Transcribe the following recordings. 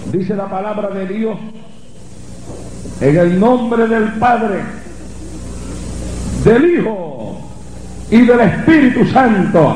Dice la palabra de Dios, en el nombre del Padre, del Hijo y del Espíritu Santo.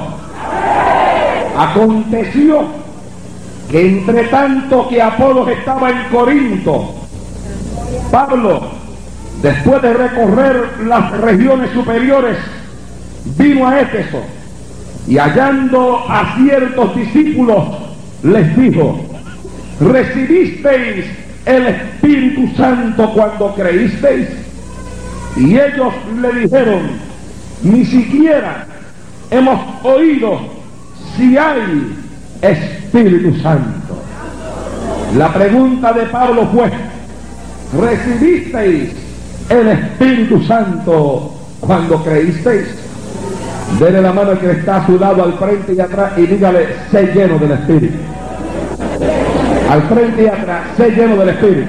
Aconteció que entre tanto que Apolos estaba en Corinto, Pablo, después de recorrer las regiones superiores, vino a Éfeso y hallando a ciertos discípulos les dijo: ¿recibisteis el Espíritu Santo cuando creísteis? Y ellos le dijeron: ni siquiera hemos oído si hay Espíritu Santo. La pregunta de Pablo fue: ¿recibisteis el Espíritu Santo cuando creísteis? Dele la mano al que está a su lado, al frente y atrás, y dígale: sé lleno del Espíritu. Al frente y atrás, sé lleno del Espíritu.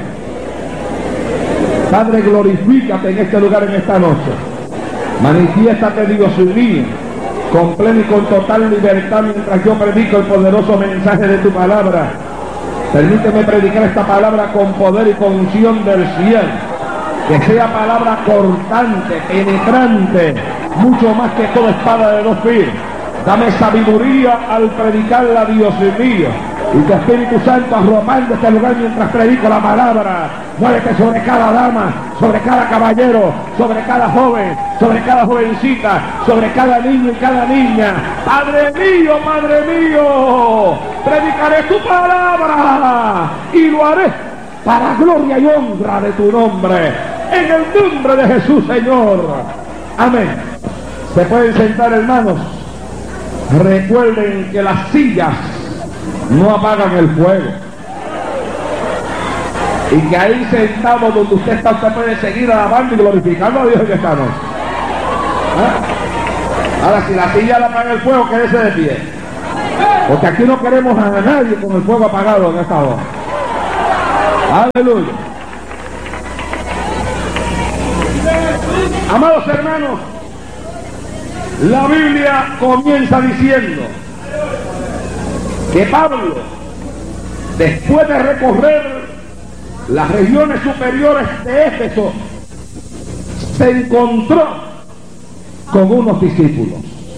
Padre, glorifícate en este lugar en esta noche. Manifiéstate, Dios mío, con plena y con total libertad mientras yo predico el poderoso mensaje de tu palabra. Permíteme predicar esta palabra con poder y con unción del cielo. Que sea palabra cortante, penetrante, mucho más que toda espada de dos filos. Dame sabiduría al predicarla, Dios mío. Y tu Espíritu Santo arropando este lugar mientras predico la palabra. Muévete sobre cada dama, sobre cada caballero, sobre cada joven, sobre cada jovencita, sobre cada niño y cada niña. Padre mío, predicaré tu palabra y lo haré para gloria y honra de tu nombre. En el nombre de Jesús, Señor. Amén. Se pueden sentar, hermanos. Recuerden que las sillas no apagan el fuego, y que ahí sentado donde usted está, usted puede seguir alabando y glorificando a Dios en esta noche. Ahora, si la silla le apaga el fuego, quédese de pie, porque aquí no queremos a nadie con el fuego apagado en esta hora. Aleluya. Amados hermanos, la Biblia comienza diciendo que Pablo, después de recorrer las regiones superiores de Éfeso, se encontró con unos discípulos.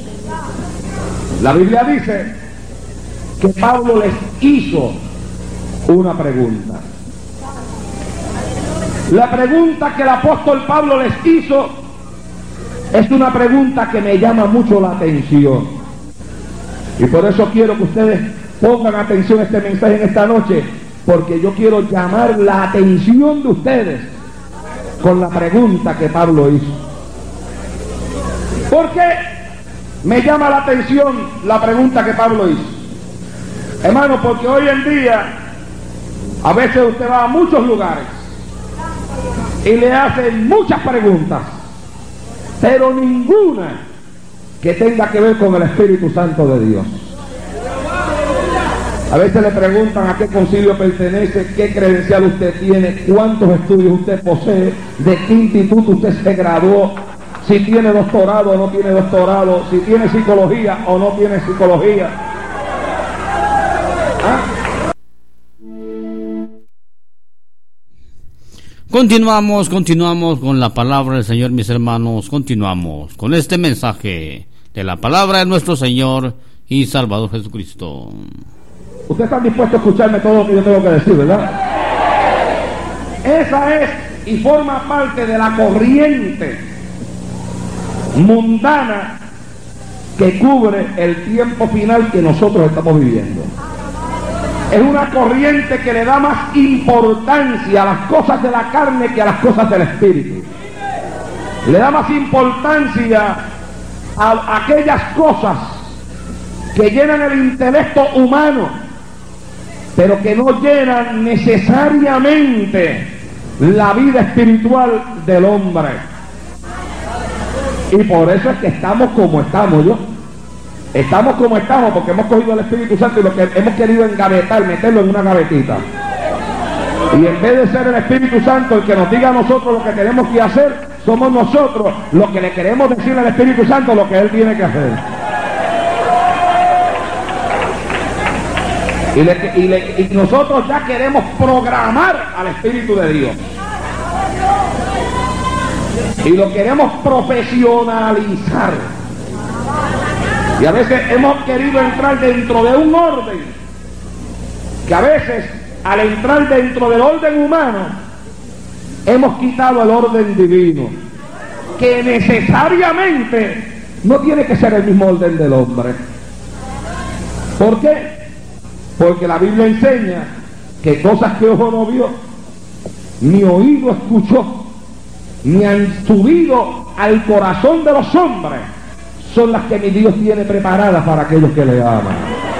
La Biblia dice que Pablo les hizo una pregunta. La pregunta que el apóstol Pablo les hizo es una pregunta que me llama mucho la atención. Y por eso quiero que ustedes pongan atención a este mensaje en esta noche, porque yo quiero llamar la atención de ustedes con la pregunta que Pablo hizo. ¿Por qué me llama la atención la pregunta que Pablo hizo? Hermano, porque hoy en día a veces usted va a muchos lugares y le hacen muchas preguntas, pero ninguna que tenga que ver con el Espíritu Santo de Dios. A veces le preguntan a qué concilio pertenece, qué credencial usted tiene, cuántos estudios usted posee, de qué instituto usted se graduó, si tiene doctorado o no tiene doctorado, si tiene psicología o no tiene psicología. Continuamos con la palabra del Señor, mis hermanos. Continuamos con este mensaje de la palabra de nuestro Señor y Salvador Jesucristo. Usted está dispuesto a escucharme todo lo que yo tengo que decir, ¿verdad? Esa es y forma parte de la corriente mundana que cubre el tiempo final que nosotros estamos viviendo. Es una corriente que le da más importancia a las cosas de la carne que a las cosas del espíritu. Le da más importancia a aquellas cosas que llenan el intelecto humano, pero que no llenan necesariamente la vida espiritual del hombre. Y por eso es que estamos como estamos, ¿yo? Estamos como estamos porque hemos cogido el Espíritu Santo y lo que hemos querido engavetar, meterlo en una gavetita. Y en vez de ser el Espíritu Santo el que nos diga a nosotros lo que tenemos que hacer, somos nosotros los que le queremos decir al Espíritu Santo lo que Él tiene que hacer. Y nosotros ya queremos programar al Espíritu de Dios. Y lo queremos profesionalizar. Y a veces hemos querido entrar dentro de un orden, que a veces al entrar dentro del orden humano, hemos quitado el orden divino, que necesariamente no tiene que ser el mismo orden del hombre. ¿Por qué? Porque la Biblia enseña que cosas que ojo no vio, ni oído escuchó, ni han subido al corazón de los hombres, son las que mi Dios tiene preparadas para aquellos que le aman.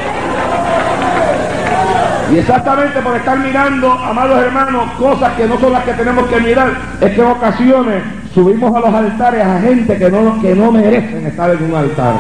Y exactamente por estar mirando, amados hermanos, cosas que no son las que tenemos que mirar, es que en ocasiones subimos a los altares a gente que no merecen estar en un altar.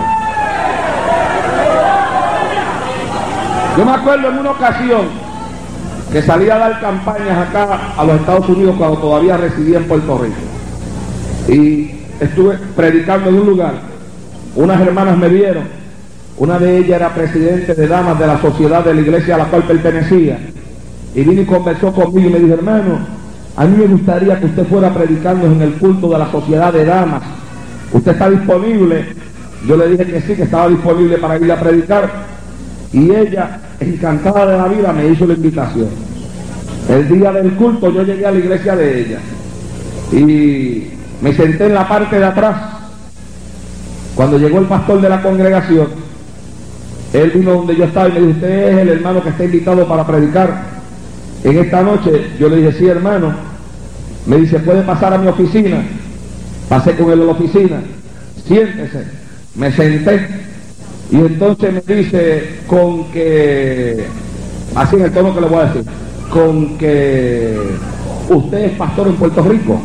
Yo me acuerdo en una ocasión que salí a dar campañas acá a los Estados Unidos cuando todavía residía en Puerto Rico. Y estuve predicando en un lugar. Unas hermanas me vieron. Una de ellas era presidente de damas de la sociedad de la iglesia a la cual pertenecía. Y vino y conversó conmigo y me dijo: hermano, a mí me gustaría que usted fuera predicando en el culto de la sociedad de damas. ¿Usted está disponible? Yo le dije que sí, que estaba disponible para ir a predicar. Y ella, encantada de la vida, me hizo la invitación. El día del culto yo llegué a la iglesia de ella y me senté en la parte de atrás. Cuando llegó el pastor de la congregación, él vino donde yo estaba y me dijo: usted es el hermano que está invitado para predicar en esta noche. Yo le dije: sí, hermano. Me dice: puede pasar a mi oficina. Pasé con él a la oficina. Siéntese. Me senté. Y entonces me dice, con que, así en el tono que le voy a decir, con que usted es pastor en Puerto Rico.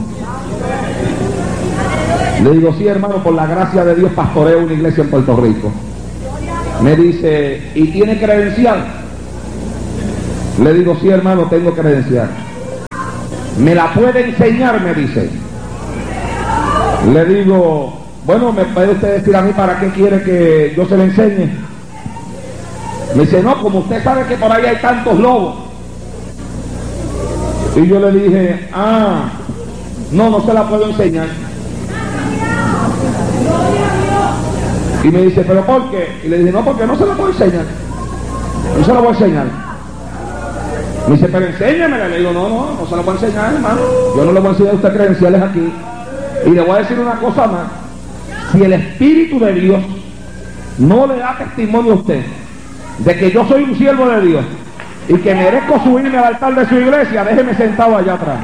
Le digo: sí, hermano, por la gracia de Dios pastoreo una iglesia en Puerto Rico. Me dice: ¿y tiene credencial? Le digo: sí, hermano, tengo credencial. ¿Me la puede enseñar? Me dice. Le digo: bueno, ¿me puede usted decir a mí para qué quiere que yo se le enseñe? Me dice: no, como usted sabe que por ahí hay tantos lobos. Y yo le dije: no se la puedo enseñar. Y me dice: ¿pero por qué? Y le dije: no, porque no se la puedo enseñar. No se la voy a enseñar. Me dice: pero enséñamela. Le digo: no se la voy a enseñar, hermano. Yo no le voy a enseñar a usted credenciales aquí. Y le voy a decir una cosa más. Si el Espíritu de Dios no le da testimonio a usted de que yo soy un siervo de Dios y que merezco subirme al altar de su iglesia, déjeme sentado allá atrás.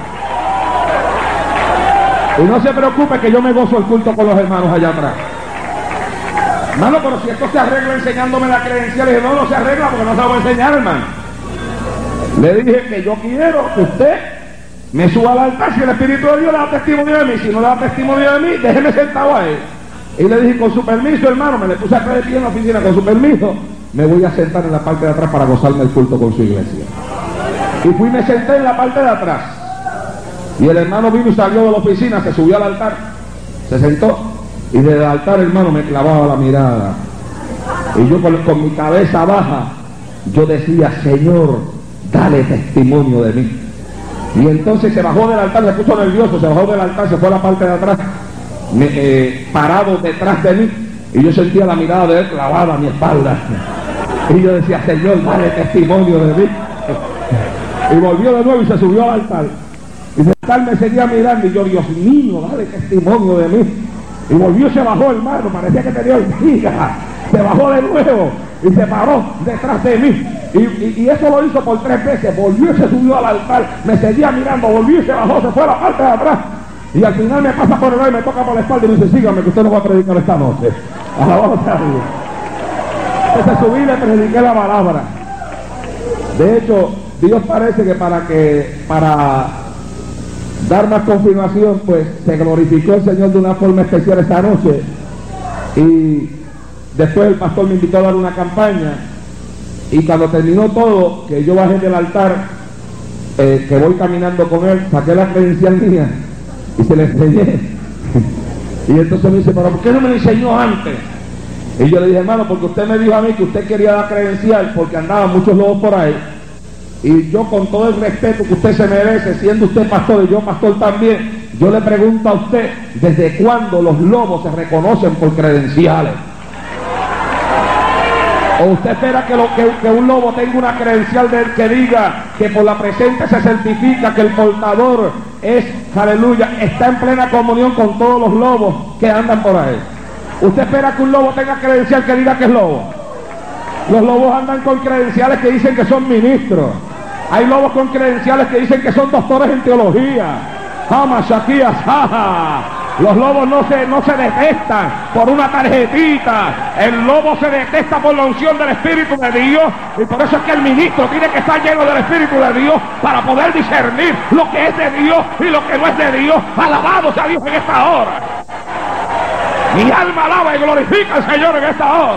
Y no se preocupe que yo me gozo el culto con los hermanos allá atrás. Hermano, pero si esto se arregla enseñándome la credencial, le dije: no se arregla porque no se la voy a enseñar, hermano. Le dije que yo quiero que usted me suba al altar si el Espíritu de Dios le da testimonio de mí. Si no le da testimonio de mí, déjeme sentado a él. Y le dije: con su permiso, hermano. Me le puse a creer en la oficina: con su permiso, me voy a sentar en la parte de atrás para gozarme el culto con su iglesia. Y fui y me senté en la parte de atrás. Y el hermano vino y salió de la oficina, se subió al altar, se sentó, y desde el altar, hermano, me clavaba la mirada. Y yo con mi cabeza baja, yo decía: Señor, dale testimonio de mí. Y entonces se bajó del altar, se puso nervioso, se bajó del altar, se fue a la parte de atrás, parado detrás de mí, y yo sentía la mirada de él clavada a mi espalda. Y yo decía: Señor, dale testimonio de mí. Y volvió de nuevo y se subió al altar. Y el altar me seguía mirando, y yo: Dios mío, dale testimonio de mí. Y volvió y se bajó, hermano, parecía que tenía hormiga. Se bajó de nuevo y se paró detrás de mí. Y eso lo hizo por 3 veces. Volvió y se subió al altar, me seguía mirando, volvió y se bajó, se fue a la parte de atrás. Y al final me pasa por el lado y me toca por la espalda y me dice: sígame, que usted no va a predicar esta noche. Alabado sea Dios. Entonces subí y le prediqué la palabra. De hecho, Dios parece que para dar más confirmación, pues se glorificó el Señor de una forma especial esta noche. Y después el pastor me invitó a dar una campaña. Y cuando terminó todo, que yo bajé del altar, que voy caminando con él, saqué la credencial mía y se la enseñé. Y entonces me dice: ¿pero por qué no me lo enseñó antes? Y yo le dije, hermano, porque usted me dijo a mí que usted quería dar credencial porque andaban muchos lobos por ahí. Y yo, con todo el respeto que usted se merece, siendo usted pastor y yo pastor también, yo le pregunto a usted, ¿desde cuándo los lobos se reconocen por credenciales? ¿O usted espera que un lobo tenga una credencial que diga que por la presencia se certifica que el portador es, aleluya, está en plena comunión con todos los lobos que andan por ahí? ¿Usted espera que un lobo tenga credencial que diga que es lobo? Los lobos andan con credenciales que dicen que son ministros. Hay lobos con credenciales que dicen que son doctores en teología. Los lobos no se detestan por una tarjetita. El lobo se detesta por la unción del Espíritu de Dios. Y por eso es que el ministro tiene que estar lleno del Espíritu de Dios para poder discernir lo que es de Dios y lo que no es de Dios. Alabado sea Dios en esta hora. Mi alma alaba y glorifica al Señor en esta hora.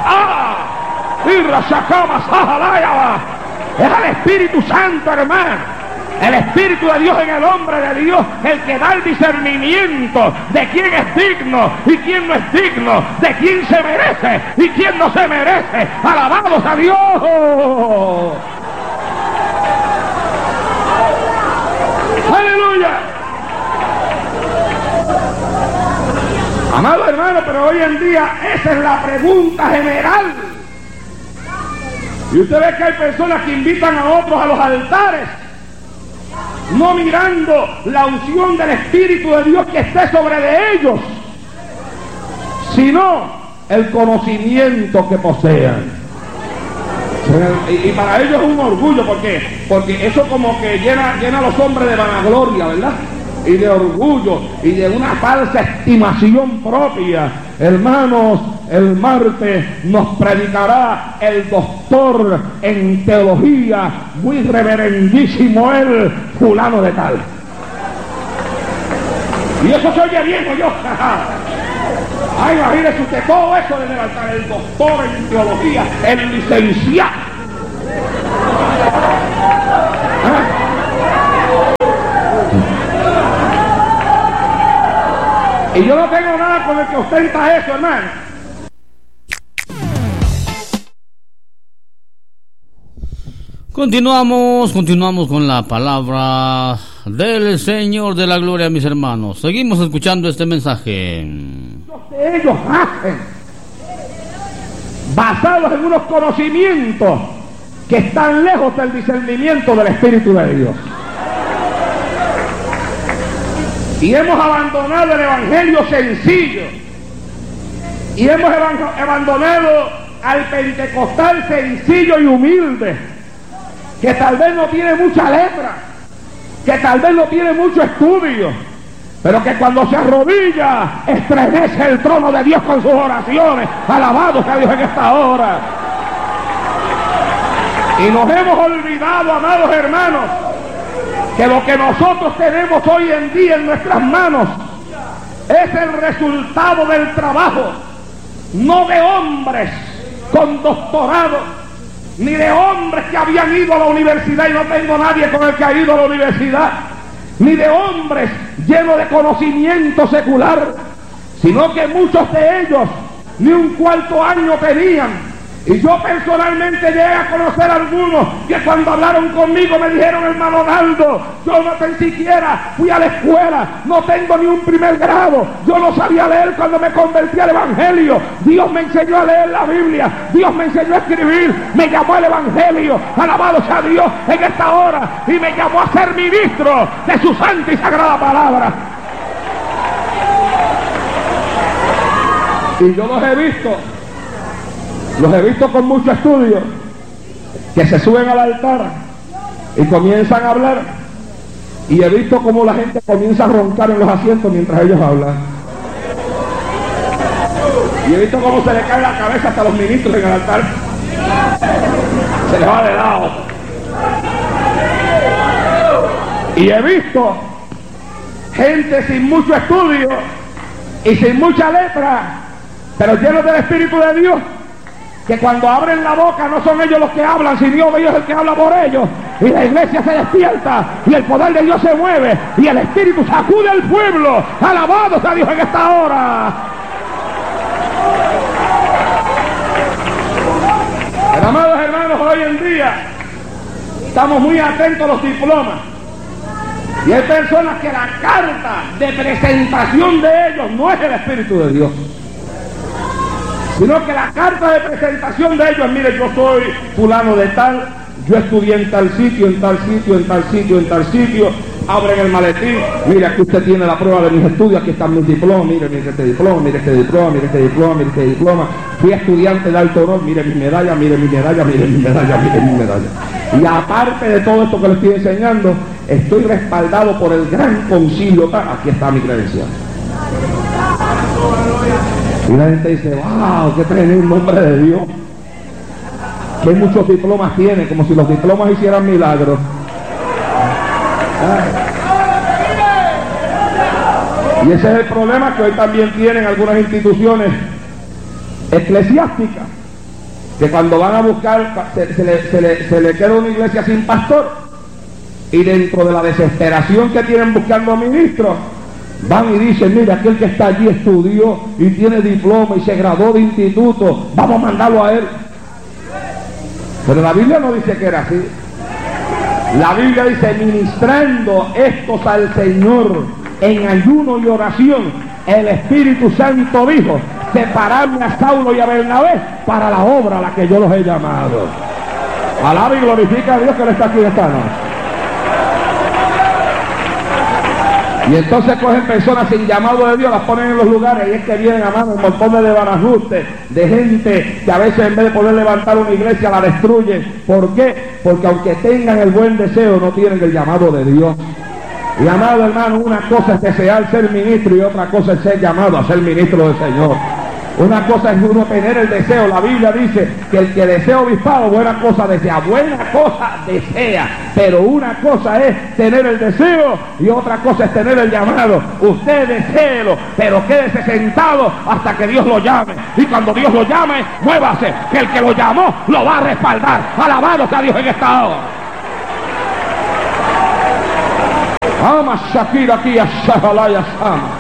Es el Espíritu Santo, hermano. El Espíritu de Dios en el hombre de Dios, el que da el discernimiento de quién es digno y quién no es digno, de quién se merece y quién no se merece. ¡Alabados a Dios! ¡Aleluya! Amado hermano, pero hoy en día esa es la pregunta general. Y usted ve que hay personas que invitan a otros a los altares, no mirando la unción del Espíritu de Dios que esté sobre de ellos, sino el conocimiento que posean. Y para ellos es un orgullo, porque eso como que llena a los hombres de vanagloria, ¿verdad? Y de orgullo y de una falsa estimación propia. Hermanos, el martes nos predicará el doctor en teología, muy reverendísimo el fulano de tal. Y eso se oye bien, ¿o yo? Ay, imagínese usted todo eso de levantar el doctor en teología, el licenciado. Y yo no tengo nada con el que ostenta eso, hermano. Continuamos con la palabra del Señor de la gloria, mis hermanos. Seguimos escuchando este mensaje. Ellos hacen basados en unos conocimientos que están lejos del discernimiento del Espíritu de Dios. Y hemos abandonado el evangelio sencillo. Y hemos abandonado al pentecostal sencillo y humilde, que tal vez no tiene mucha letra, que tal vez no tiene mucho estudio, pero que cuando se arrodilla estremece el trono de Dios con sus oraciones. Alabado sea Dios en esta hora. Y nos hemos olvidado, amados hermanos, que lo que nosotros tenemos hoy en día en nuestras manos es el resultado del trabajo, no de hombres con doctorado, ni de hombres que habían ido a la universidad, y no tengo nadie con el que ha ido a la universidad, ni de hombres llenos de conocimiento secular, sino que muchos de ellos ni un cuarto año tenían. Y yo personalmente llegué a conocer a algunos que cuando hablaron conmigo me dijeron: hermano Naldo, yo no tan siquiera fui a la escuela, no tengo ni un primer grado, yo no sabía leer cuando me convertí al Evangelio. Dios me enseñó a leer la Biblia, Dios me enseñó a escribir, me llamó al Evangelio, alabado sea Dios en esta hora, y me llamó a ser ministro de su santa y sagrada palabra. Y yo los he visto con mucho estudio, que se suben al altar y comienzan a hablar, y he visto cómo la gente comienza a roncar en los asientos mientras ellos hablan, y he visto cómo se le cae la cabeza hasta los ministros en el altar, se les va de lado, y he visto gente sin mucho estudio y sin mucha letra, pero llenos del Espíritu de Dios, que cuando abren la boca no son ellos los que hablan, sino Dios es el que habla por ellos, y la iglesia se despierta y el poder de Dios se mueve y el Espíritu sacude al pueblo. Alabado sea Dios en esta hora. Pero, amados hermanos, hoy en día estamos muy atentos a los diplomas. Y hay personas que la carta de presentación de ellos no es el Espíritu de Dios, sino que la carta de presentación de ellos, mire, yo soy fulano de tal, yo estudié en tal sitio, en tal sitio, en tal sitio, en tal sitio. Abren el maletín, mire, aquí usted tiene la prueba de mis estudios, aquí están mis diplomas, mire este diploma, mire este diploma, mire este diploma, mire este diploma. Fui estudiante de alto honor, mire mi medalla, mire mi medalla, mire mi medalla, mire mi medalla. Y aparte de todo esto que le estoy enseñando, estoy respaldado por el gran concilio. Aquí está mi credencial. Y la gente dice, wow, qué tremendo hombre de Dios. Que muchos diplomas tiene, como si los diplomas hicieran milagros. Y ese es el problema que hoy también tienen algunas instituciones eclesiásticas, que cuando van a buscar, se le queda una iglesia sin pastor, y dentro de la desesperación que tienen buscando ministros, van y dicen, mira, aquel que está allí estudió y tiene diploma y se graduó de instituto, vamos a mandarlo a él. Pero la Biblia no dice que era así. La Biblia dice, ministrando estos al Señor en ayuno y oración, el Espíritu Santo dijo, separarme a Saulo y a Bernabé para la obra a la que yo los he llamado. Alaba y glorifica a Dios que Él está aquí esta noche. Y entonces cogen personas sin llamado de Dios, las ponen en los lugares, y es que vienen a mano un montón de desbarajustes, de gente que a veces en vez de poder levantar una iglesia la destruyen. ¿Por qué? Porque aunque tengan el buen deseo, no tienen el llamado de Dios. Y amado hermano, una cosa es desear ser ministro y otra cosa es ser llamado a ser ministro del Señor. Una cosa es uno tener el deseo. La Biblia dice que el que desea obispado, buena cosa desea. Buena cosa desea. Pero una cosa es tener el deseo y otra cosa es tener el llamado. Usted deséelo, pero quédese sentado hasta que Dios lo llame. Y cuando Dios lo llame, muévase, que el que lo llamó lo va a respaldar. Alabado sea Dios en esta hora. Ama Shakira aquí a Shahalaya Sama.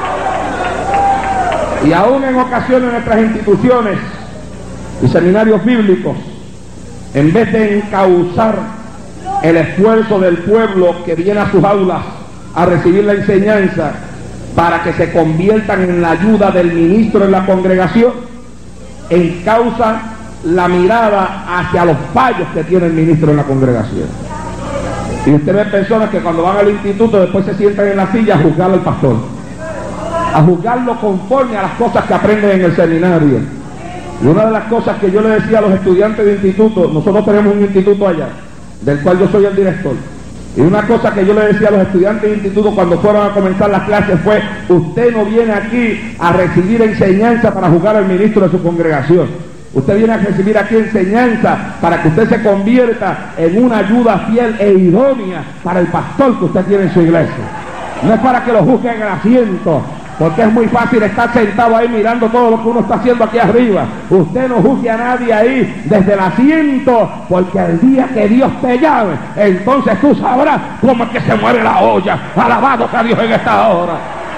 Y aún en ocasiones nuestras instituciones y seminarios bíblicos, en vez de encauzar el esfuerzo del pueblo que viene a sus aulas a recibir la enseñanza para que se conviertan en la ayuda del ministro en la congregación, encausan la mirada hacia los fallos que tiene el ministro en la congregación. Y usted ve personas que cuando van al instituto después se sientan en la silla a juzgar al pastor, a juzgarlo conforme a las cosas que aprenden en el seminario. Y una de las cosas que yo le decía a los estudiantes de instituto, nosotros tenemos un instituto allá, del cual yo soy el director, y una cosa que yo le decía a los estudiantes de instituto cuando fueron a comenzar las clases fue, usted no viene aquí a recibir enseñanza para juzgar al ministro de su congregación. Usted viene a recibir aquí enseñanza para que usted se convierta en una ayuda fiel e idónea para el pastor que usted tiene en su iglesia. No es para que lo juzgue en el asiento, porque es muy fácil estar sentado ahí mirando todo lo que uno está haciendo aquí arriba. Usted no juzgue a nadie ahí desde el asiento, porque el día que Dios te llame, entonces tú sabrás cómo es que se mueve la olla. Alabado sea Dios en esta hora.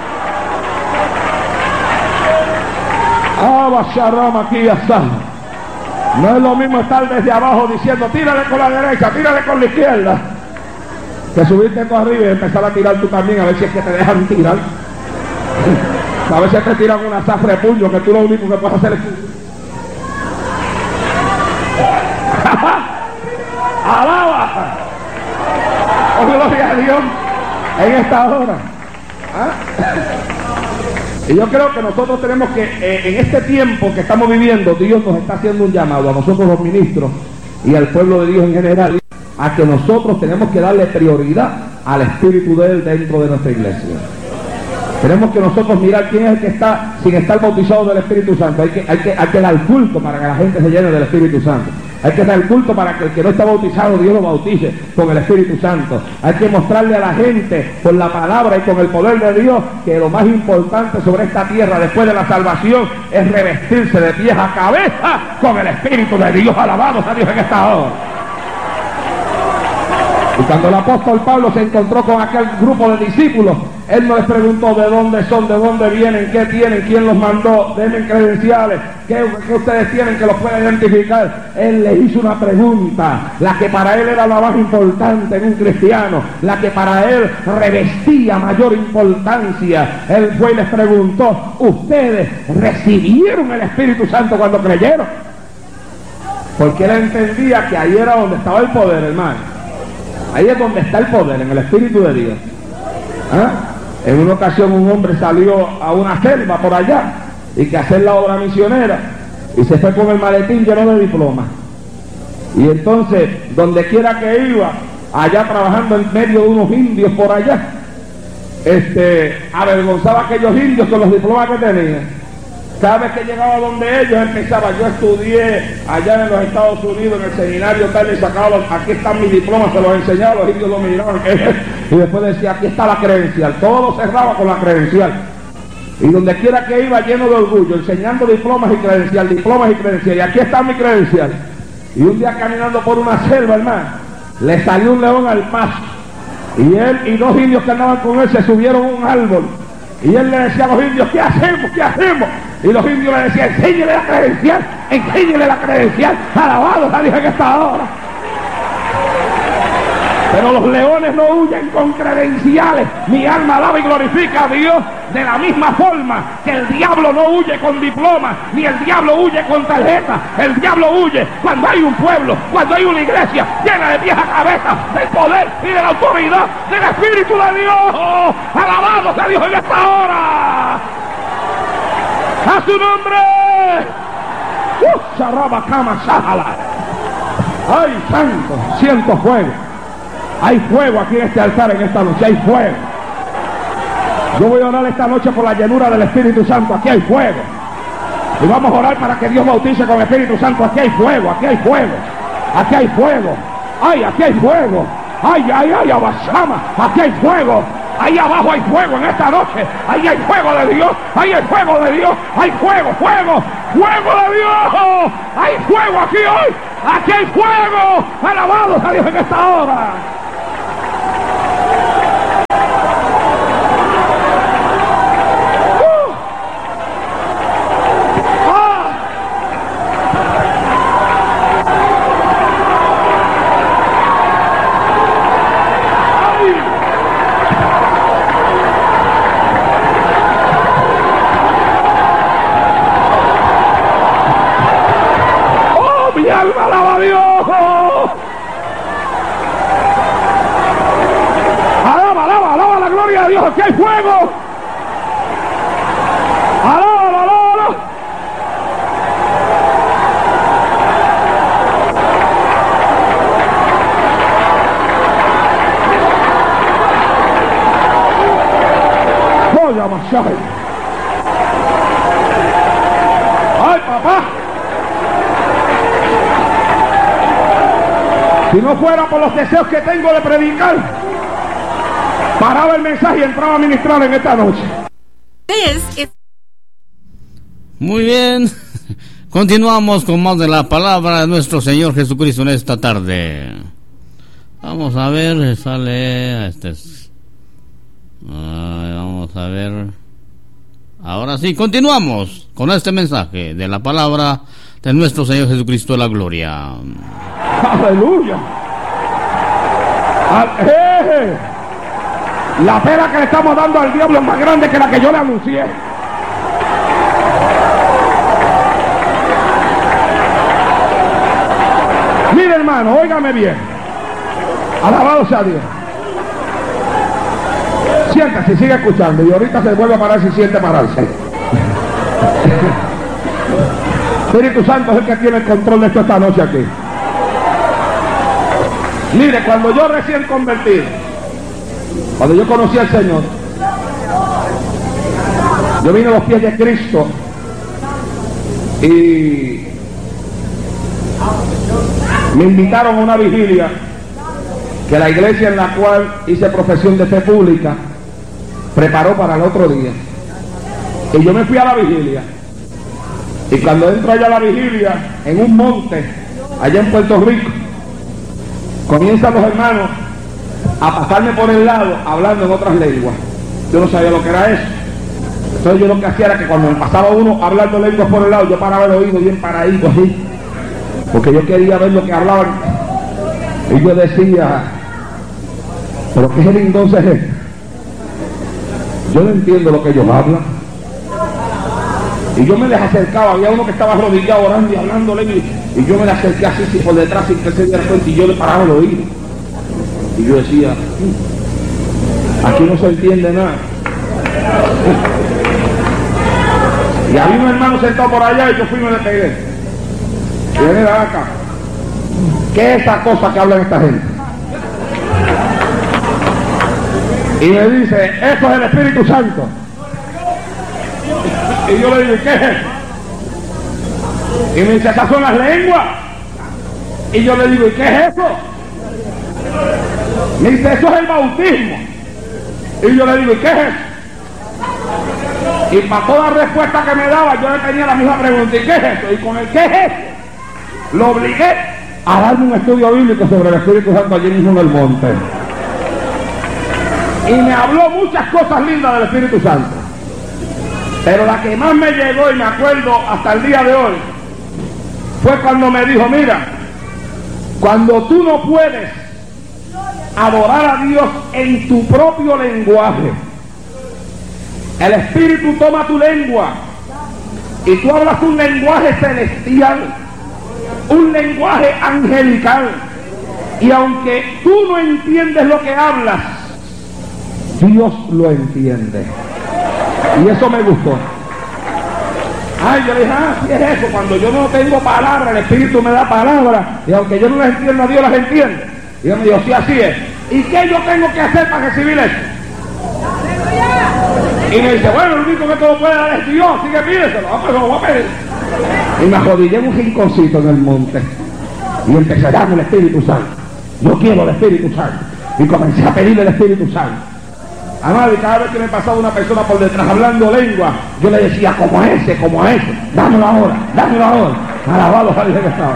No es lo mismo estar desde abajo diciendo tírale con la derecha, tírale con la izquierda, que subirte tú arriba y empezar a tirar tú también, a ver si es que te dejan tirar. A veces te tiran una zafra de puño que tú lo único que puedes hacer es alaba, oh gloria a Dios en esta hora. Y yo creo que nosotros tenemos que, en este tiempo que estamos viviendo, Dios nos está haciendo un llamado a nosotros los ministros y al pueblo de Dios en general, a que nosotros tenemos que darle prioridad al Espíritu de Él dentro de nuestra iglesia. Tenemos que nosotros mirar quién es el que está sin estar bautizado del Espíritu Santo. Hay que dar culto para que la gente se llene del Espíritu Santo. Hay que dar culto para que el que no está bautizado, Dios lo bautice con el Espíritu Santo. Hay que mostrarle a la gente con la palabra y con el poder de Dios que lo más importante sobre esta tierra después de la salvación es revestirse de pies a cabeza con el Espíritu de Dios. Alabado sea Dios en esta hora. Y cuando el apóstol Pablo se encontró con aquel grupo de discípulos Él no les preguntó de dónde son, de dónde vienen, qué tienen, quién los mandó, denme credenciales, qué ustedes tienen que los pueda identificar. Él les hizo una pregunta, la que para él era la más importante en un cristiano, la que para él revestía mayor importancia. Él fue y les preguntó, ¿ustedes recibieron el Espíritu Santo cuando creyeron? Porque él entendía que ahí era donde estaba el poder, hermano. Ahí es donde está el poder, en el Espíritu de Dios. ¿Ah? En una ocasión un hombre salió a una selva por allá y que hacer la obra misionera y se fue con el maletín lleno de diplomas. Y entonces, donde quiera que iba, allá trabajando en medio de unos indios por allá, avergonzaba a aquellos indios con los diplomas que tenían. Cada vez que llegaba donde ellos empezaba, yo estudié allá en los Estados Unidos en el seminario tal, y sacaba aquí están mis diplomas, se los enseñaba, los indios lo miraban, y después decía, aquí está la credencial. Todo lo cerraba con la credencial. Y donde quiera que iba, lleno de orgullo, enseñando diplomas y credencial, y aquí está mi credencial. Y un día caminando por una selva, hermano, le salió un león al paso, y él y dos indios que andaban con él se subieron a un árbol. Y él le decía a los indios, ¿qué hacemos? ¿Qué hacemos? Y los indios le decían, enséñele la credencial, enséñele la credencial, alabado a Dios en esta hora. Pero los leones no huyen con credenciales. Mi alma alaba y glorifica a Dios de la misma forma que el diablo no huye con diplomas, ni el diablo huye con tarjetas. El diablo huye cuando hay un pueblo, cuando hay una iglesia llena de pies a cabeza del poder y de la autoridad del Espíritu de Dios. Alabado sea Dios en esta hora. ¡A su nombre! ¡Ay, santo! Siento fuego. Hay fuego aquí en este altar en esta noche, hay fuego. Yo voy a orar esta noche por la llenura del Espíritu Santo, aquí hay fuego. Y vamos a orar para que Dios bautice con el Espíritu Santo, aquí hay fuego, aquí hay fuego. Aquí hay fuego. ¡Ay, aquí hay fuego! ¡Ay, ay, ay, abasama! Aquí hay fuego. Ahí abajo hay fuego en esta noche. Ahí hay fuego de Dios. Ahí hay fuego de Dios. Hay fuego, fuego, fuego de Dios. Hay fuego aquí hoy. Aquí hay fuego. Alabados a Dios en esta hora. ¡Alaba a Dios! ¡Alaba la gloria de Dios! ¡Aquí hay fuego! ¡Alaba! ¡Oye, Mashay! ¡Ay, papá! Si no fuera por los deseos que tengo de predicar, paraba el mensaje y entraba a ministrar en esta noche. Muy bien, continuamos con más de la palabra de nuestro Señor Jesucristo en esta tarde. Vamos a ver, sale vamos a ver. Ahora sí, continuamos con este mensaje de la palabra de nuestro Señor Jesucristo de la gloria. ¡Aleluya! La pera que le estamos dando al diablo es más grande que la que yo le anuncié. Mire, hermano, óigame bien. Alabado sea Dios. Siéntase, sigue escuchando y ahorita se vuelve a parar si siente pararse. Espíritu Santo es el que tiene el control de esto esta noche aquí. Mire, cuando yo recién convertido, cuando yo conocí al Señor, yo vine a los pies de Cristo y me invitaron a una vigilia que la iglesia en la cual hice profesión de fe pública preparó para el otro día. Y yo me fui a la vigilia. Y cuando entro allá a la vigilia, en un monte, allá en Puerto Rico, comienzan los hermanos a pasarme por el lado hablando en otras lenguas. Yo no sabía lo que era eso. Entonces yo lo que hacía era que cuando me pasaba uno hablando lenguas por el lado, yo paraba el oído bien paradito así, porque yo quería ver lo que hablaban. Y yo decía, ¿pero qué entonces es? Yo no entiendo lo que ellos hablan. Y yo me les acercaba, había uno que estaba arrodillado orando y hablándole, y yo me le acerqué así por detrás sin que se diera cuenta, y yo le paraba el oído. Y yo decía, aquí no se entiende nada. Y había un hermano sentado por allá y yo fui y me le pegué. Y él era acá. ¿Qué es esa cosa que hablan esta gente? Y me dice, eso es el Espíritu Santo. Y yo le digo, ¿qué es eso? Y me dice, esas son las lenguas. Y yo le digo, ¿y qué es eso? Me dice, eso es el bautismo. Y yo le digo, ¿y qué es eso? Y para toda respuesta que me daba, yo le tenía la misma pregunta, ¿y qué es eso? Y con el ¿qué es eso? Lo obligué a darme un estudio bíblico sobre el Espíritu Santo allí mismo en el monte. Y me habló muchas cosas lindas del Espíritu Santo. Pero la que más me llegó y me acuerdo hasta el día de hoy fue cuando me dijo, mira, cuando tú no puedes adorar a Dios en tu propio lenguaje, el Espíritu toma tu lengua y tú hablas un lenguaje celestial, un lenguaje angelical, y aunque tú no entiendes lo que hablas, Dios lo entiende. Y eso me gustó. Ay, yo le dije, sí es eso, cuando yo no tengo palabras, el Espíritu me da palabras, y aunque yo no las entienda, Dios las entiende. Y yo me dijo, sí, así es. ¿Y qué yo tengo que hacer para recibir eso? Y me dice, bueno, el único que te lo puede dar es Dios, así que pídeselo. Ah, pues lo voy a pedir. Y me arrodillé en un rinconcito en el monte y empecé a darme el Espíritu Santo. Yo quiero el Espíritu Santo. Y comencé a pedirle el Espíritu Santo. Además, cada vez que me pasaba una persona por detrás hablando lengua, yo le decía, como ese, dámelo ahora, dámelo ahora. Alabado sea Dios que estaba.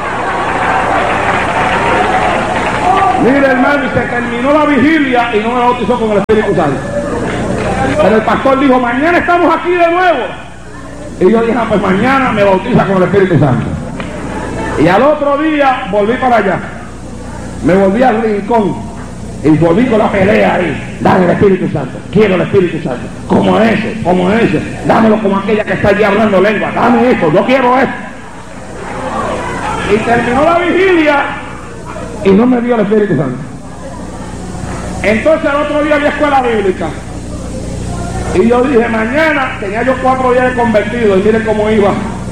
Mire, hermano, y se terminó la vigilia y no me bautizó con el Espíritu Santo. Pero el pastor dijo, mañana estamos aquí de nuevo. Y yo dije, pues mañana me bautiza con el Espíritu Santo. Y al otro día volví para allá. Me volví al rincón y volví con la pelea ahí. Dame el Espíritu Santo, quiero el Espíritu Santo. Como ese, dámelo como aquella que está allí hablando lengua. Dame esto, yo quiero esto. Y terminó la vigilia y no me dio el Espíritu Santo. Entonces el otro día había escuela bíblica. Y yo dije, mañana, tenía yo 4 días de convertido y miren cómo iba.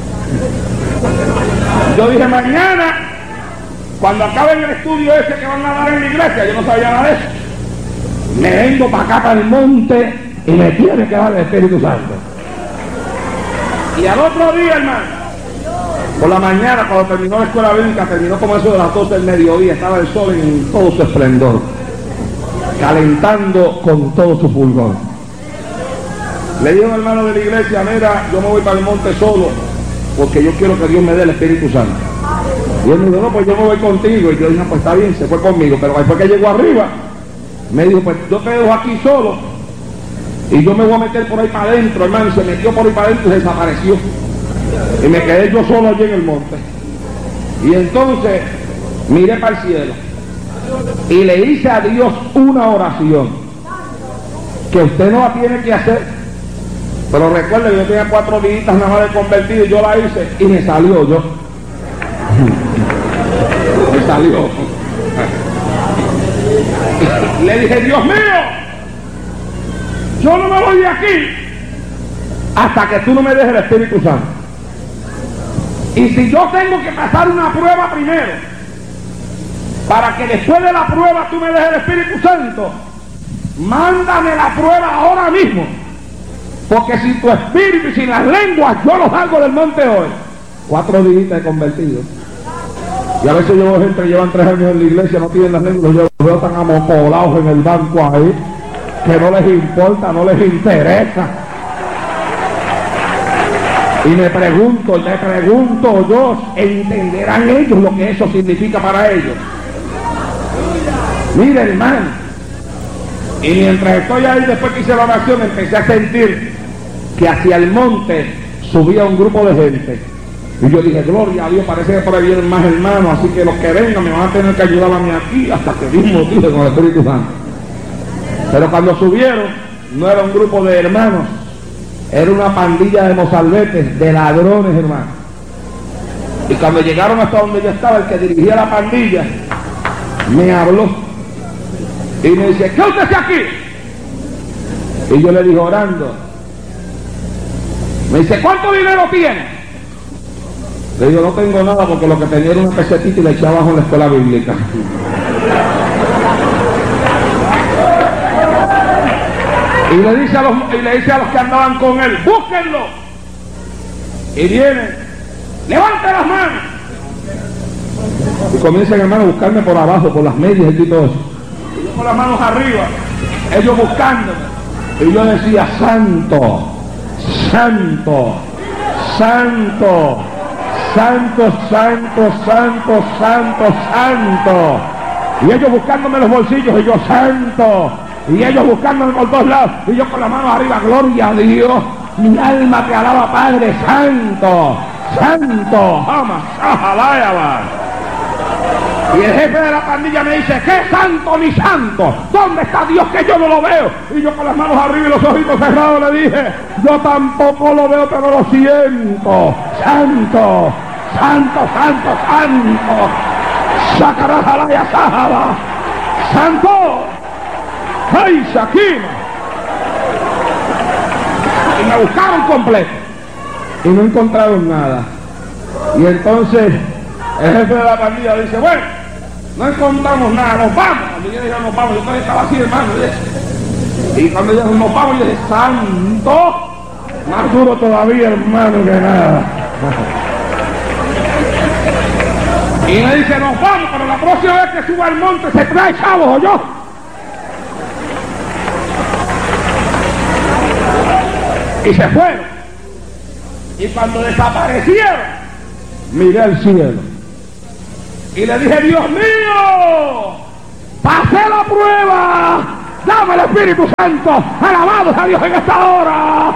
Yo dije, mañana, cuando acaben el estudio ese que van a dar en la iglesia, yo no sabía nada de eso, me vengo para acá, para el monte, y me tiene que dar el Espíritu Santo. Y al otro día, hermano, por la mañana, cuando terminó la escuela bíblica, terminó como eso de las 12 del mediodía, estaba el sol en todo su esplendor, calentando con todo su fulgor. Le dije a un hermano de la iglesia, mira, yo me voy para el monte solo, porque yo quiero que Dios me dé el Espíritu Santo. Y él me dijo, no, pues yo me voy contigo. Y yo dije, pues está bien, se fue conmigo. Pero después que llegó arriba, me dijo, pues yo te dejo aquí solo, y yo me voy a meter por ahí para adentro, hermano. Y se metió por ahí para adentro y desapareció. Y me quedé yo solo allí en el monte. Y entonces miré para el cielo y le hice a Dios una oración que usted no la tiene que hacer. Pero recuerde que yo tenía 4 días nada más de convertido y yo la hice y me salió yo. Me salió. Le dije, Dios mío, yo no me voy de aquí hasta que tú no me dejes el Espíritu Santo. Y si yo tengo que pasar una prueba primero, para que después de la prueba tú me dejes el Espíritu Santo, mándame la prueba ahora mismo. Porque sin tu espíritu y sin las lenguas, yo los salgo del monte hoy. 4 días de convertido. Y a veces yo veo gente que llevan 3 años en la iglesia, no tienen las lenguas, yo los veo tan amocolados en el banco ahí, que no les importa, no les interesa. Y me pregunto yo, ¿entenderán ellos lo que eso significa para ellos? Mire, hermano, Y mientras estoy ahí, después que hice la oración, empecé a sentir que hacia el monte subía un grupo de gente. Y yo dije, gloria a Dios, parece que por ahí vienen más hermanos, así que los que vengan me van a tener que ayudar a mí aquí, hasta que Dios motive con el Espíritu Santo. Pero cuando subieron, no era un grupo de hermanos, era una pandilla de mozalbetes, de ladrones, hermanos. Y cuando llegaron hasta donde yo estaba, el que dirigía la pandilla me habló y me dice, ¿qué usted hace aquí? Y yo le dije, orando. Me dice, ¿cuánto dinero tiene? Le digo, no tengo nada, porque lo que tenía era una pesetita y le eché abajo en la escuela bíblica. Y le dice a los que andaban con él, búsquenlo. Y vienen, levante las manos. Y comienzan, hermano, a buscarme por abajo, por las medias y todo eso. Y yo con las manos arriba, ellos buscándome. Y yo decía, santo, santo, santo, santo, santo, santo, santo, santo. Y ellos buscándome los bolsillos, y yo, santo. Y ellos buscándome por todos lados, y yo con las manos arriba, gloria a Dios. Mi alma te alaba, Padre Santo, santo, jamás, ajalaya. Y el jefe de la pandilla me dice, ¿qué santo ni santo? ¿Dónde está Dios que yo no lo veo? Y yo con las manos arriba y los ojitos cerrados le dije, yo tampoco lo veo, pero lo siento. Santo, santo, santo, santo. Sacarás alaya, sájala. Santo. ¡Ay, Shakima! Y me buscaron completo y no encontraron nada. Y entonces el jefe de la pandilla dice, bueno, no encontramos nada, nos vamos. Cuando yo dije, nos vamos, yo todavía estaba así, hermano. Y cuando yo dije, nos vamos, yo dije, santo, más duro todavía, hermano, que nada. Y me dice, nos vamos, pero la próxima vez que suba al monte se trae chavos, ¿o yo? Y se fueron. Y cuando desaparecieron, miré al cielo y le dije, Dios mío, pasé la prueba, dame el Espíritu Santo, alabados a Dios en esta hora.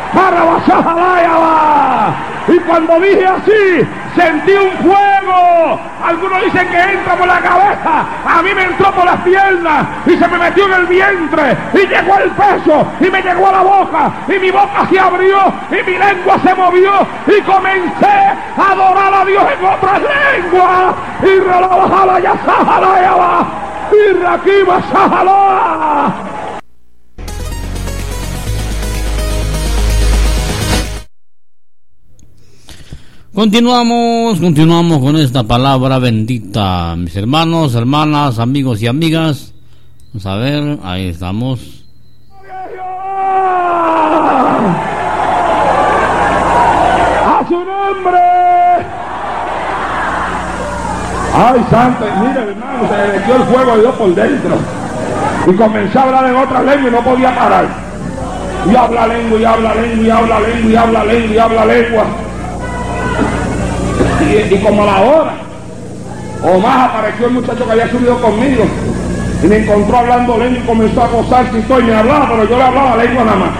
Y cuando dije así, sentí un fuego. Algunos dicen que entra por la cabeza, a mí me entró por las piernas y se me metió en el vientre y llegó al pecho y me llegó a la boca y mi boca se abrió y mi lengua se movió y comencé a adorar a Dios en otras lenguas. Y relabajala ya sajala ya va y raquiba sajala. Continuamos con esta palabra bendita, mis hermanos, hermanas, amigos y amigas. Vamos a ver, ahí estamos. ¡A su nombre! ¡Ay, santo! Mira, hermano, se le metió el fuego de Dios por dentro. Y comencé a hablar en otra lengua y no podía parar. Y habla lengua, y habla lengua, y habla lengua, y habla lengua, y habla lengua. Y como a la hora o más apareció el muchacho que había subido conmigo y me encontró hablando lengua y comenzó a gozarse y me hablaba, pero yo le hablaba lengua nada más.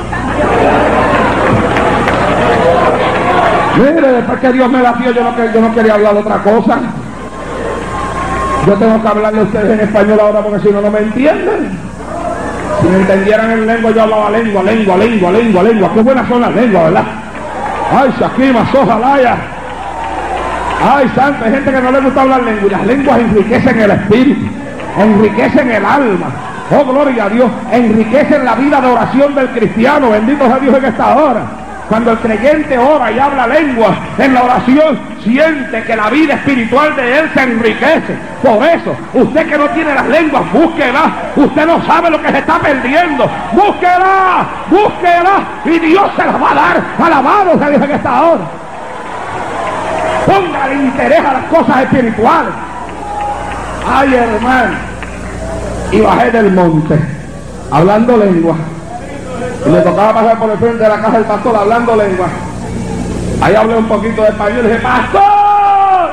Mire, después que Dios me la dio, yo no quería hablar de otra cosa. Yo tengo que hablarle a ustedes en español ahora porque si no, no me entienden. Si me entendieran en lengua, yo hablaba lengua. Qué buenas son las lenguas, ¿verdad? Ay, Shakima, Sojalaya. Ay, santo, hay gente que no le gusta hablar lengua y las lenguas enriquecen el espíritu, enriquecen el alma. Oh, gloria a Dios, enriquecen la vida de oración del cristiano. Bendito sea Dios en esta hora. Cuando el creyente ora y habla lengua en la oración, siente que la vida espiritual de él se enriquece. Por eso, usted que no tiene las lenguas, búsquela. Usted no sabe lo que se está perdiendo. Búsquela y Dios se las va a dar. Alabado sea Dios en esta hora. Póngale interés a las cosas espirituales. Ay, hermano. Y bajé del monte, hablando lengua. Y me tocaba pasar por el frente de la casa del pastor hablando lengua. Ahí hablé un poquito de español y dije, ¡pastor!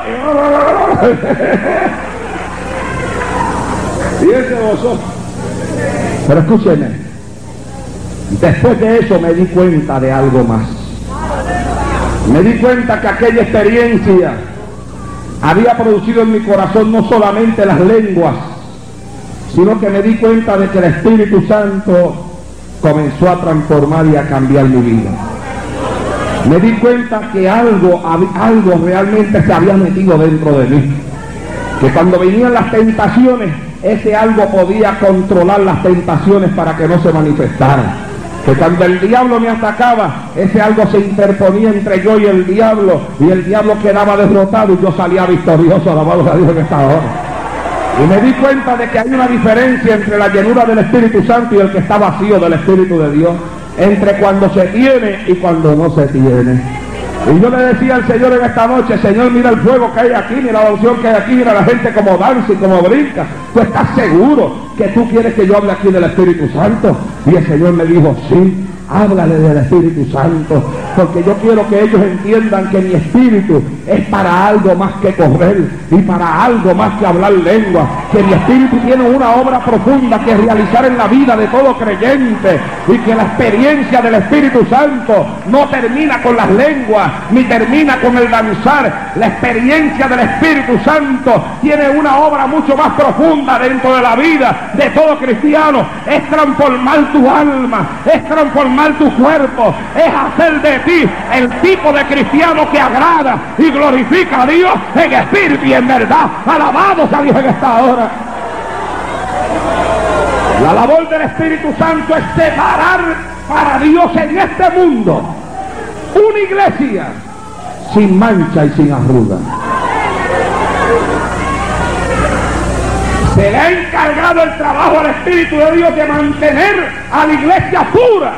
Y él se gozó. Pero escúcheme, después de eso me di cuenta de algo más. Me di cuenta que aquella experiencia había producido en mi corazón no solamente las lenguas, sino que me di cuenta de que el Espíritu Santo comenzó a transformar y a cambiar mi vida. Me di cuenta que algo realmente se había metido dentro de mí. Que cuando venían las tentaciones, ese algo podía controlar las tentaciones para que no se manifestaran. Que cuando el diablo me atacaba, ese algo se interponía entre yo y el diablo quedaba derrotado y yo salía victorioso, alabado a Dios en esta hora. Y me di cuenta de que hay una diferencia entre la llenura del Espíritu Santo y el que está vacío del Espíritu de Dios, entre cuando se tiene y cuando no se tiene. Y yo le decía al Señor en esta noche: Señor, mira el fuego que hay aquí, mira la unción que hay aquí, mira la gente como danza y como brinca. ¿Tú estás seguro que tú quieres que yo hable aquí del Espíritu Santo? Y el Señor me dijo: sí, háblale del Espíritu Santo, porque yo quiero que ellos entiendan que mi espíritu es para algo más que correr y para algo más que hablar lengua, que mi espíritu tiene una obra profunda que realizar en la vida de todo creyente, y que la experiencia del Espíritu Santo no termina con las lenguas ni termina con el danzar. La experiencia del Espíritu Santo tiene una obra mucho más profunda dentro de la vida de todo cristiano. Es transformar tu alma, es transformar tu cuerpo, es hacer de ti el tipo de cristiano que agrada y glorifica a Dios en espíritu y en verdad. Alabados a Dios en esta hora. La labor del Espíritu Santo es separar para Dios en este mundo una iglesia sin mancha y sin arruga. Se le ha encargado el trabajo al Espíritu de Dios de mantener a la iglesia pura.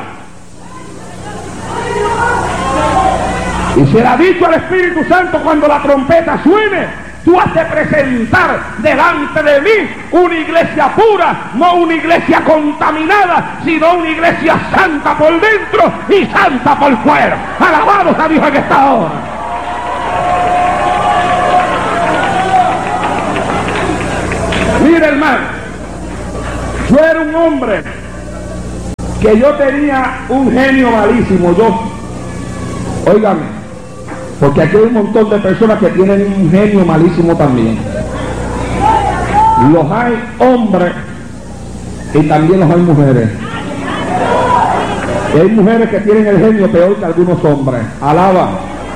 Y se le ha dicho al Espíritu Santo: cuando la trompeta suene, tú has de presentar delante de mí una iglesia pura, no una iglesia contaminada, sino una iglesia santa por dentro y santa por fuera. Alabados a Dios en esta hora. Mira, hermano, yo era un hombre que yo tenía un genio malísimo. Óigame, porque aquí hay un montón de personas que tienen un genio malísimo también. Los hay hombres y también los hay mujeres. Y hay mujeres que tienen el genio peor que algunos hombres. Alaba.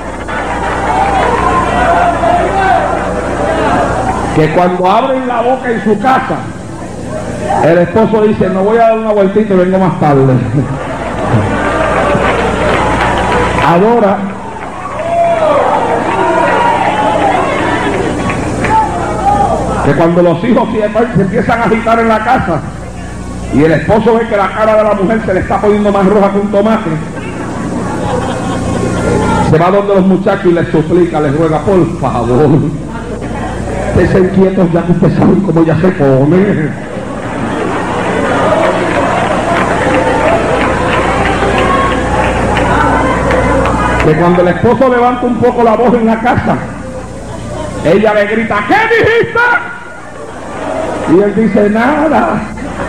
Que cuando abren la boca en su casa, el esposo dice: me voy a dar una vueltita y vengo más tarde. Ahora, que cuando los hijos se empiezan a agitar en la casa y el esposo ve que la cara de la mujer se le está poniendo más roja que un tomate, se va donde los muchachos y les suplica, les ruega: por favor, estén quietos ya que ustedes saben cómo ya se pone. Que cuando el esposo levanta un poco la voz en la casa, ella le grita: ¿qué dijiste? Y él dice: nada.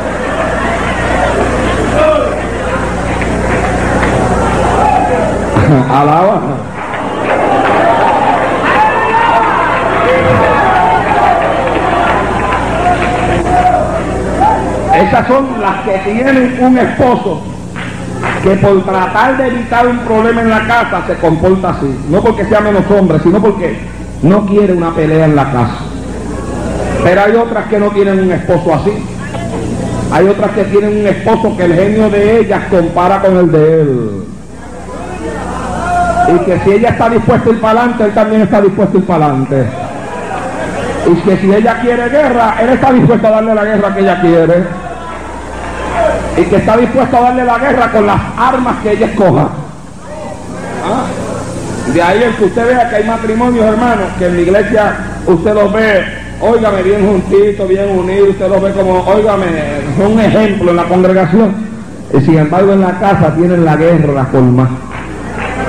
Alaba. Esas son las que tienen un esposo que por tratar de evitar un problema en la casa se comporta así. No porque sea menos hombre, sino porque no quiere una pelea en la casa. Pero hay otras que no tienen un esposo así. Hay otras que tienen un esposo que el genio de ellas compara con el de él. Y que si ella está dispuesta a ir para adelante, él también está dispuesto a ir para adelante. Y que si ella quiere guerra, él está dispuesto a darle la guerra que ella quiere. Y que está dispuesto a darle la guerra con las armas que ella escoja. De ahí el que usted vea que hay matrimonios, hermanos, que en la iglesia usted los ve, óigame, bien juntitos, bien unidos, usted los ve como, óigame, son un ejemplo en la congregación. Y sin embargo en la casa tienen la guerra con más.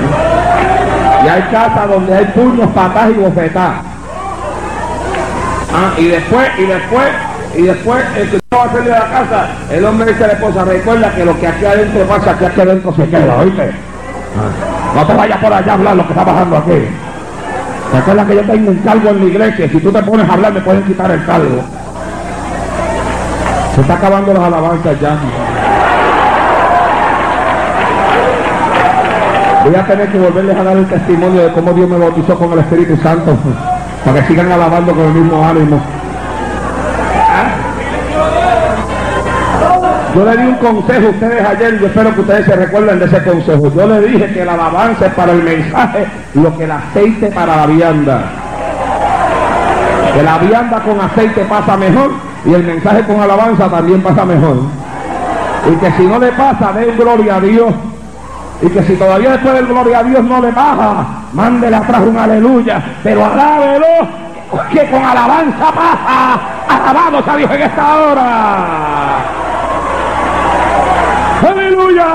Y hay casas donde hay puños, patas y bofetadas. Y después, el que va a salir de la casa, el hombre dice a la esposa, recuerda que lo que aquí adentro pasa, aquí adentro se queda, ¿oíste? No te vayas por allá a hablar lo que está pasando aquí. Recuerda que yo tengo un cargo en la iglesia, si tú te pones a hablar me pueden quitar el cargo. Se está acabando las alabanzas ya. Voy a tener que volverles a dar el testimonio de cómo Dios me bautizó con el Espíritu Santo, para que sigan alabando con el mismo ánimo. Yo le di un consejo a ustedes ayer, yo espero que ustedes se recuerden de ese consejo. Yo le dije que la alabanza es para el mensaje lo que el aceite para la vianda. Que la vianda con aceite pasa mejor y el mensaje con alabanza también pasa mejor. Y que si no le pasa, den gloria a Dios. Y que si todavía después del gloria a Dios no le baja, mándele atrás un aleluya, pero alábelo, que con alabanza pasa. Alabado sea Dios en esta hora. ¡Aleluya!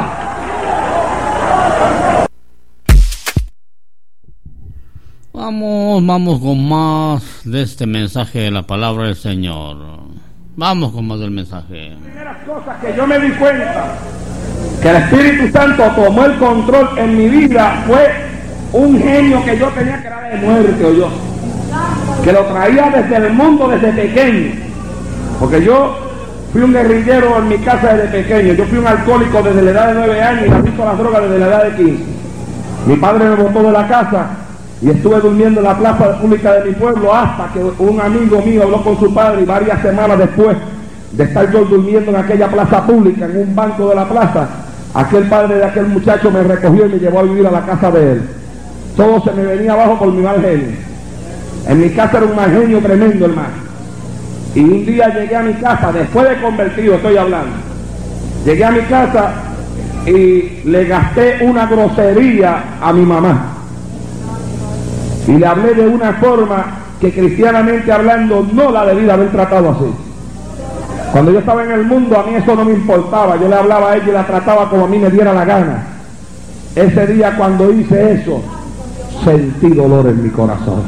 Vamos con más de este mensaje de la palabra del Señor. Vamos con más del mensaje. Las primeras cosas que yo me di cuenta que el Espíritu Santo tomó el control en mi vida fue un genio que yo tenía que era de muerte, o yo, que lo traía desde el mundo desde pequeño, porque yo fui un guerrillero en mi casa desde pequeño. Yo fui un alcohólico desde la edad de 9 años y adicto a las drogas desde la edad de 15. Mi padre me botó de la casa y estuve durmiendo en la plaza pública de mi pueblo hasta que un amigo mío habló con su padre, y varias semanas después de estar yo durmiendo en aquella plaza pública, en un banco de la plaza, aquel padre de aquel muchacho me recogió y me llevó a vivir a la casa de él. Todo se me venía abajo por mi mal genio. En mi casa era un mal genio tremendo, hermano. Y un día llegué a mi casa, después de convertido estoy hablando, llegué a mi casa y le gasté una grosería a mi mamá. Y le hablé de una forma que cristianamente hablando no la debí de haber tratado así. Cuando yo estaba en el mundo a mí eso no me importaba, yo le hablaba a ella y la trataba como a mí me diera la gana. Ese día cuando hice eso, sentí dolor en mi corazón.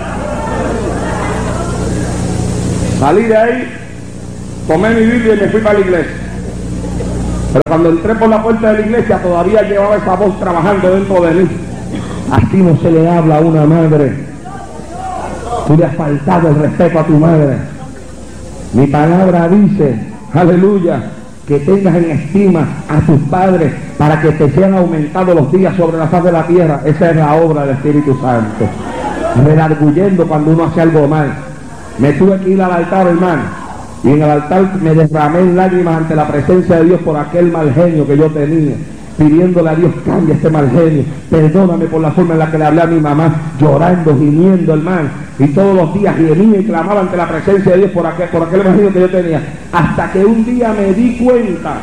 Salí de ahí, tomé mi Biblia y me fui para la iglesia. Pero cuando entré por la puerta de la iglesia todavía llevaba esa voz trabajando dentro de mí. Así no se le habla a una madre. Tú le has faltado el respeto a tu madre. Mi palabra dice, aleluya, que tengas en estima a tus padres para que te sean aumentados los días sobre la faz de la tierra. Esa es la obra del Espíritu Santo. Redarguyendo cuando uno hace algo mal. Me tuve que ir al altar, hermano, y en el altar me derramé en lágrimas ante la presencia de Dios por aquel mal genio que yo tenía, pidiéndole a Dios, cambia este mal genio, perdóname por la forma en la que le hablé a mi mamá, llorando, gimiendo, hermano, y todos los días gemía y clamaba ante la presencia de Dios por aquel mal genio que yo tenía, hasta que un día me di cuenta,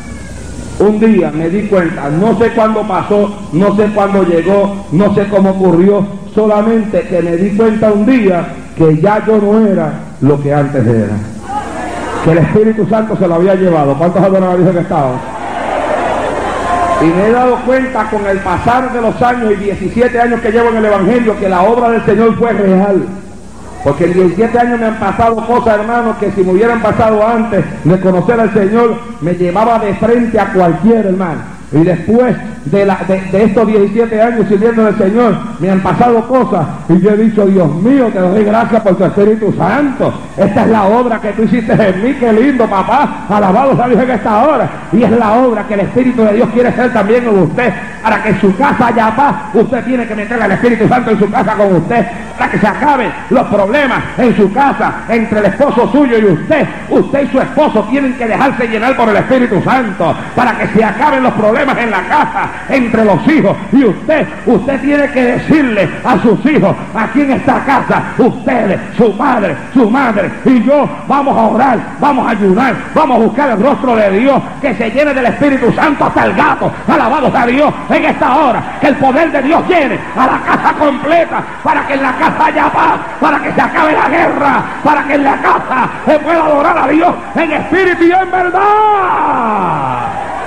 no sé cuándo pasó, no sé cuándo llegó, no sé cómo ocurrió, solamente que me di cuenta un día que ya yo no era lo que antes era, que el Espíritu Santo se lo había llevado. ¿Cuántos adoran a Dios que estaban? Y me he dado cuenta con el pasar de los años y 17 años que llevo en el Evangelio que la obra del Señor fue real. Porque en 17 años me han pasado cosas, hermanos, que si me hubieran pasado antes de conocer al Señor, me llevaba de frente a cualquier hermano. Y después de estos 17 años sirviendo al Señor, me han pasado cosas y yo he dicho, Dios mío, te doy gracias por tu Espíritu Santo. Esta es la obra que tú hiciste en mí, qué lindo, papá. Alabado sea Dios en esta hora. Y es la obra que el Espíritu de Dios quiere hacer también en usted. Para que en su casa haya paz, usted tiene que meterle al Espíritu Santo en su casa con usted. Para que se acaben los problemas en su casa, entre el esposo suyo y usted. Usted y su esposo tienen que dejarse llenar por el Espíritu Santo. Para que se acaben los problemas en la casa, entre los hijos y usted tiene que decirle a sus hijos, aquí en esta casa, ustedes, su madre y yo vamos a orar, vamos a ayunar, vamos a buscar el rostro de Dios, que se llene del Espíritu Santo hasta el gato, alabado sea Dios en esta hora, que el poder de Dios llene a la casa completa, para que en la casa haya paz, para que se acabe la guerra, para que en la casa se pueda adorar a Dios en espíritu y en verdad.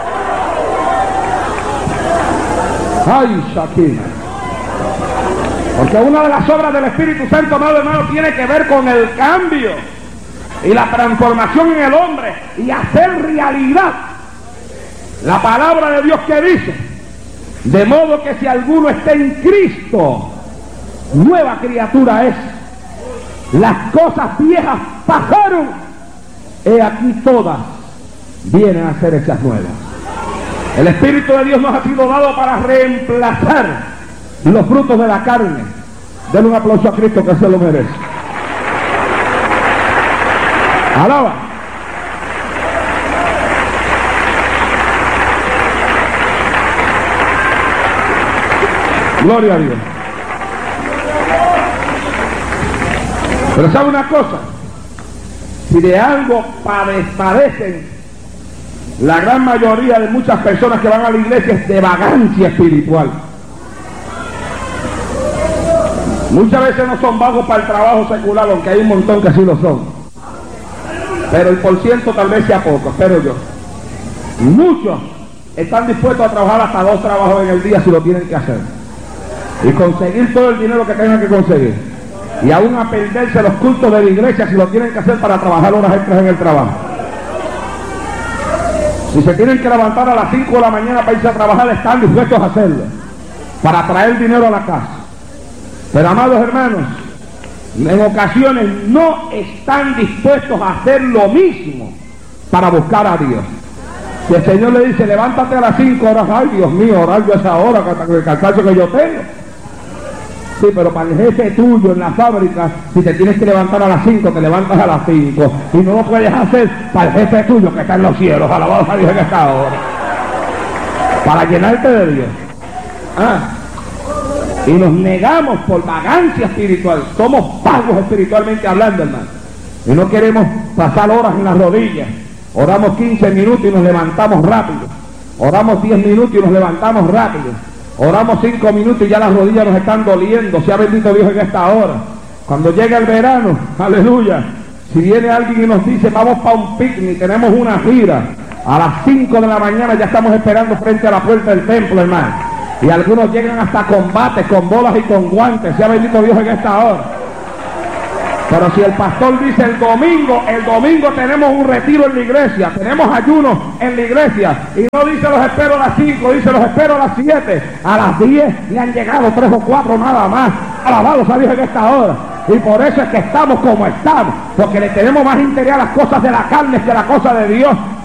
¡Ay, Shakira! Porque una de las obras del Espíritu Santo, amado hermano, tiene que ver con el cambio y la transformación en el hombre y hacer realidad la palabra de Dios que dice: de modo que si alguno está en Cristo, nueva criatura es. Las cosas viejas pasaron, he aquí todas vienen a ser hechas nuevas. El Espíritu de Dios nos ha sido dado para reemplazar los frutos de la carne. Denle un aplauso a Cristo, que se lo merece. Alaba. Gloria a Dios. Pero ¿sabe una cosa? Si de algo padecen la gran mayoría de muchas personas que van a la iglesia, es de vagancia espiritual. Muchas veces no son vagos para el trabajo secular, aunque hay un montón que sí lo son. Pero el porciento tal vez sea poco, espero yo. Muchos están dispuestos a trabajar hasta 2 trabajos en el día si lo tienen que hacer. Y conseguir todo el dinero que tengan que conseguir. Y aún a perderse los cultos de la iglesia si lo tienen que hacer para trabajar horas extras en el trabajo. Si se tienen que levantar a las 5 de la mañana para irse a trabajar, están dispuestos a hacerlo, para traer dinero a la casa. Pero, amados hermanos, en ocasiones no están dispuestos a hacer lo mismo para buscar a Dios. Si el Señor le dice: levántate a las 5 horas, ay Dios mío, orar yo a esa hora, con el cansancio que yo tengo. Sí, pero para el jefe tuyo en la fábrica, si te tienes que levantar a las 5, te levantas a las 5. Y no lo puedes hacer para el jefe tuyo que está en los cielos, alabado a Dios en esta hora. Para llenarte de Dios. Y nos negamos por vagancia espiritual. Somos vagos espiritualmente hablando, hermano. Y no queremos pasar horas en las rodillas. Oramos 15 minutos y nos levantamos rápido. Oramos 10 minutos y nos levantamos rápido. Oramos 5 minutos y ya las rodillas nos están doliendo. Sea bendito Dios en esta hora. Cuando llega el verano, aleluya, si viene alguien y nos dice: vamos para un picnic, tenemos una gira, a las 5 de la mañana ya estamos esperando frente a la puerta del templo, hermano. Y algunos llegan hasta combates con bolas y con guantes. Sea bendito Dios en esta hora. Pero si el pastor dice el domingo tenemos un retiro en la iglesia, tenemos ayuno en la iglesia, y no dice los espero a las 5, dice los espero a las 7, a las 10 le han llegado 3 o 4 nada más. Alabados a Dios en esta hora. Y por eso es que estamos como estamos, porque le tenemos más interés a las cosas de la carne que a la cosa de Dios.